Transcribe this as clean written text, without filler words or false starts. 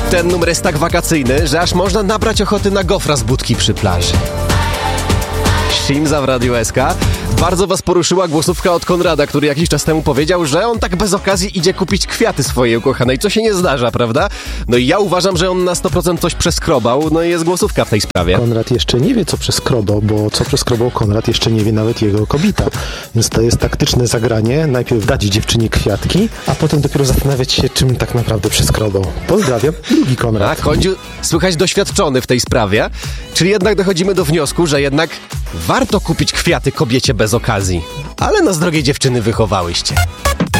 Ten numer jest tak wakacyjny, że aż można nabrać ochoty na gofra z budki przy plaży. Shimza w Radiu SK. Bardzo was poruszyła głosówka od Konrada, który jakiś czas temu powiedział, że on tak bez okazji idzie kupić kwiaty swojej ukochanej, co się nie zdarza, prawda? No i ja uważam, że on na 100% coś przeskrobał, no i jest głosówka w tej sprawie. Konrad jeszcze nie wie, co przeskrobał, bo co przeskrobał Konrad jeszcze nie wie nawet jego kobieta. Więc to jest taktyczne zagranie. Najpierw dać dziewczynie kwiatki, a potem dopiero zastanawiać się, czym tak naprawdę przeskrobał. Pozdrawiam, drugi Konrad. A, Kondziu, słychać doświadczony w tej sprawie, czyli jednak dochodzimy do wniosku, że jednak warto kupić kwiaty kobiecie bez okazji. Ale nas, drogie dziewczyny, wychowałyście.